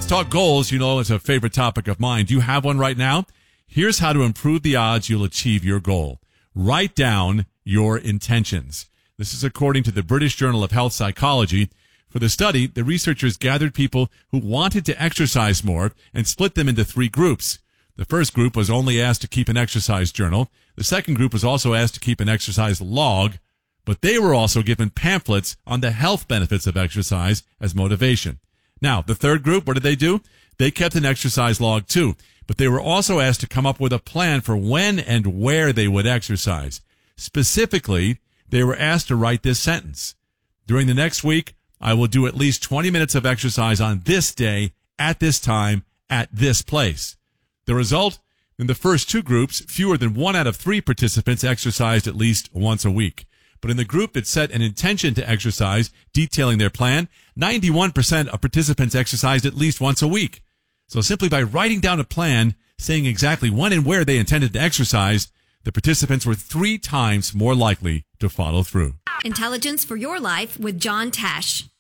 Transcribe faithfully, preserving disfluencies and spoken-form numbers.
Let's talk goals. You know, it's a favorite topic of mine. Do you have one right now? Here's how to improve the odds you'll achieve your goal. Write down your intentions. This is according to the British Journal of Health Psychology. For the study, the researchers gathered people who wanted to exercise more and split them into three groups. The first group was only asked to keep an exercise journal. The second group was also asked to keep an exercise log, but they were also given pamphlets on the health benefits of exercise as motivation. Now, the third group, what did they do? They kept an exercise log too, but they were also asked to come up with a plan for when and where they would exercise. Specifically, they were asked to write this sentence: during the next week, I will do at least twenty minutes of exercise on this day, at this time, at this place. The result? In the first two groups, fewer than one out of three participants exercised at least once a week. But in the group that set an intention to exercise, detailing their plan, ninety-one percent of participants exercised at least once a week. So simply by writing down a plan, saying exactly when and where they intended to exercise, the participants were three times more likely to follow through. Intelligence for your life with John Tesh.